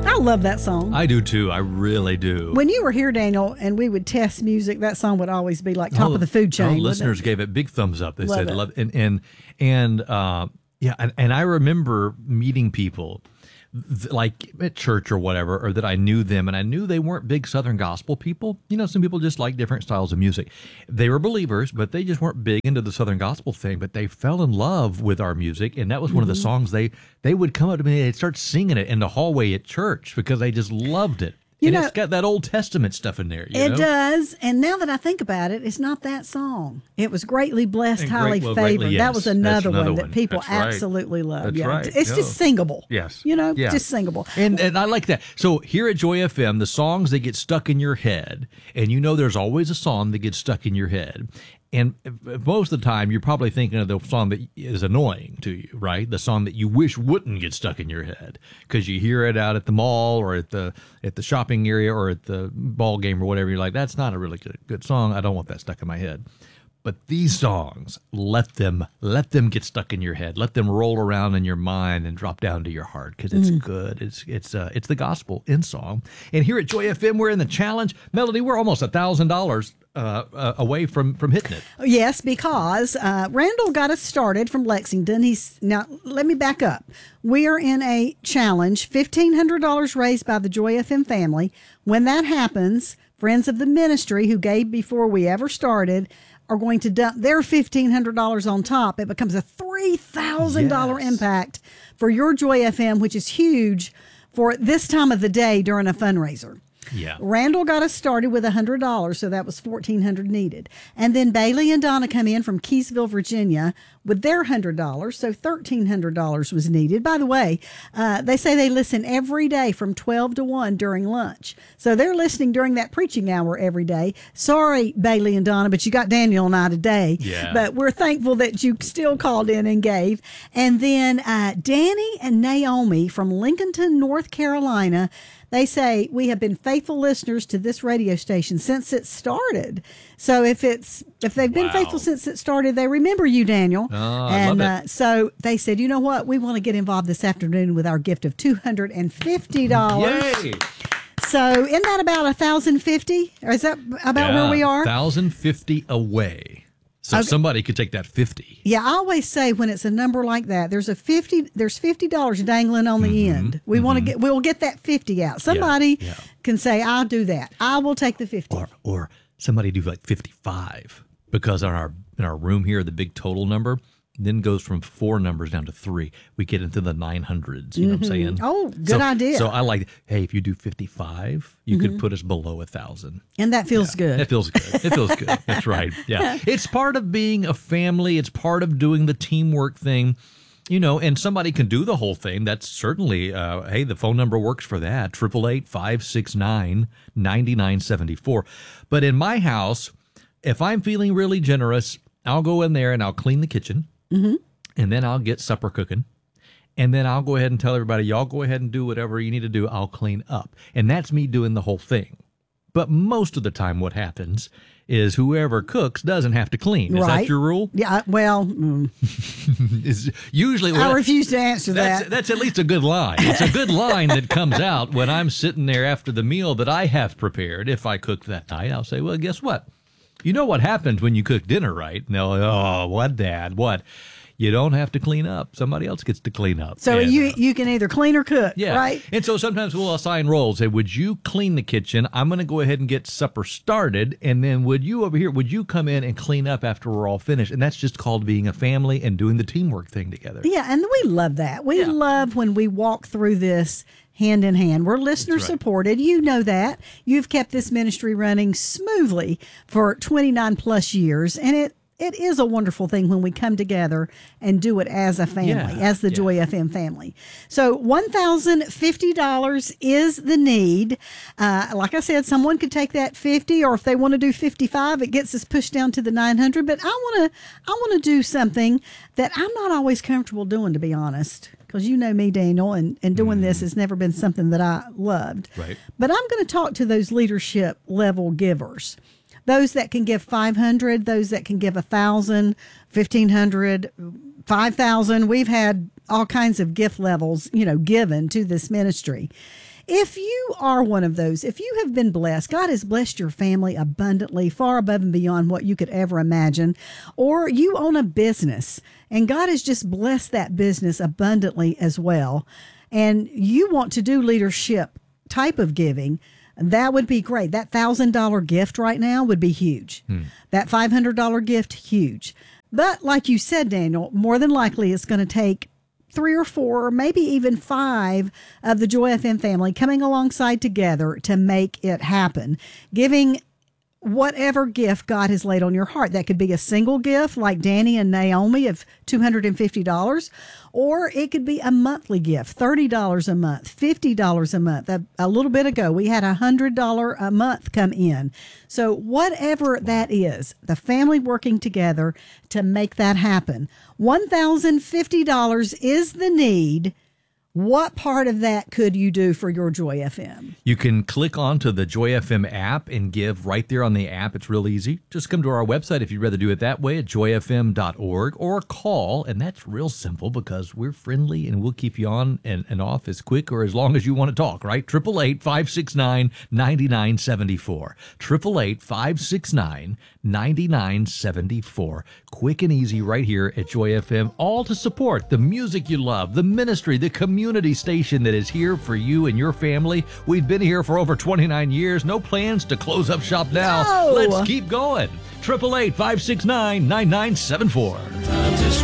I love that song. I do too. I really do. When you were here, Daniel, and we would test music, that song would always be like top of the food chain. Listeners gave it big thumbs up. They Love said, it. "Love," and I remember meeting people like at church or whatever, or that I knew them, and I knew they weren't big Southern gospel people. You know, some people just like different styles of music. They were believers, but they just weren't big into the Southern gospel thing. But they fell in love with our music, and that was one of the songs they would come up to me and they'd start singing it in the hallway at church because they just loved it. It's got that Old Testament stuff in there. It does. And now that I think about it, it's not that song. It was Greatly Blessed, Highly Favored. Yes. That was another one that one. people That's right. absolutely love. That's right. It's just singable. Yes. Just singable. And I like that. So here at Joy FM, the songs that get stuck in your head, and there's always a song that gets stuck in your head. And most of the time, you're probably thinking of the song that is annoying to you, right? The song that you wish wouldn't get stuck in your head because you hear it out at the mall or at the shopping area or at the ball game or whatever. You're like, that's not a really good song. I don't want that stuck in my head. But these songs, let them get stuck in your head. Let them roll around in your mind and drop down to your heart because it's good. It's the gospel in song. And here at Joy FM, we're in the challenge. Melody, we're almost $1,000 away from hitting it. Yes, because Randall got us started from Lexington. Now, let me back up. We are in a challenge, $1,500 raised by the Joy FM family. When that happens, friends of the ministry who gave before we ever started are going to dump their $1,500 on top. It becomes a $3,000 impact for your Joy FM, which is huge for this time of the day during a fundraiser. Yeah. Randall got us started with $100, so that was $1,400 needed. And then Bailey and Donna come in from Keysville, Virginia, with their $100, so $1,300 was needed. By the way, they say they listen every day from 12 to 1 during lunch. So they're listening during that preaching hour every day. Sorry, Bailey and Donna, but you got Daniel and I today. Yeah. But we're thankful that you still called in and gave. And then Danny and Naomi from Lincolnton, North Carolina, they say, we have been faithful listeners to this radio station since it started. So if they've been faithful since it started, they remember you, Daniel. Oh, I love it. So they said, you know what? We want to get involved this afternoon with our gift of $250. Yay! So isn't that about $1,050? Or is that about where we are? $1,050 away. So somebody could take that 50. Yeah, I always say when it's a number like that, there's $50 dangling on the end. We'll get that 50 out. Somebody can say, I'll do that. I will take the 50. Or somebody do like 55 because in our room here, the big total number then goes from 4 numbers down to 3. We get into the 900s. You know what I'm saying? Oh, good idea. So I like, hey, if you do 55, you could put us below 1,000. And that feels good. It feels good. It feels good. That's right. Yeah. It's part of being a family. It's part of doing the teamwork thing. And somebody can do the whole thing. That's certainly, hey, the phone number works for that, 888-569-9974. But in my house, if I'm feeling really generous, I'll go in there and I'll clean the kitchen. And then I'll get supper cooking. And then I'll go ahead and tell everybody, y'all go ahead and do whatever you need to do. I'll clean up. And that's me doing the whole thing. But most of the time what happens is whoever cooks doesn't have to clean. Is that your rule? Yeah, well, Is usually I refuse to answer that. That's at least a good line. It's a good line that comes out when I'm sitting there after the meal that I have prepared. If I cooked that night, I'll say, well, guess what? You know what happens when you cook dinner, right? And they'll, oh, what, Dad? What? You don't have to clean up. Somebody else gets to clean up. So you can either clean or cook, right? And so sometimes we'll assign roles. Say, would you clean the kitchen? I'm going to go ahead and get supper started. And then would you come in and clean up after we're all finished? And that's just called being a family and doing the teamwork thing together. Yeah, and we love that. We love when we walk through this hand in hand. We're listener supported. You know that. You've kept this ministry running smoothly for 29 plus years. And it is a wonderful thing when we come together and do it as a family, as the Joy FM family. So $1,050 is the need. Like I said, someone could take that 50, or if they want to do 55, it gets us pushed down to the 900. But I want to do something that I'm not always comfortable doing, to be honest. Because you know me, Daniel, and doing this has never been something that I loved. Right. But I'm going to talk to those leadership level givers. Those that can give 500, those that can give 1,000, 1,500, 5,000. We've had all kinds of gift levels, given to this ministry. if you are one of those, if you have been blessed, God has blessed your family abundantly, far above and beyond what you could ever imagine, or you own a business and God has just blessed that business abundantly as well, and you want to do leadership type of giving, that would be great. That $1,000 gift right now would be huge. That $500 gift, huge. But like you said, Daniel, more than likely it's going to take 3 or 4 or maybe even 5 of the Joy FM family coming alongside together to make it happen, giving whatever gift God has laid on your heart. That could be a single gift like Danny and Naomi of $250, or it could be a monthly gift, $30 a month, $50 a month. A little bit ago, we had $100 a month come in. So whatever that is, the family working together to make that happen. $1,050 is the need. What part of that could you do for your Joy FM? You can click onto the Joy FM app and give right there on the app. It's real easy. Just come to our website if you'd rather do it that way at joyfm.org, or call, and that's real simple because we're friendly and we'll keep you on and off as quick or as long as you want to talk, right? 888-569-9974. 888-569-9974. Quick and easy right here at Joy FM, all to support the music you love, the ministry, the community station that is here for you and your family. We've been here for over 29 years. No plans to close up shop now. No. Let's keep going. 888-569-9974.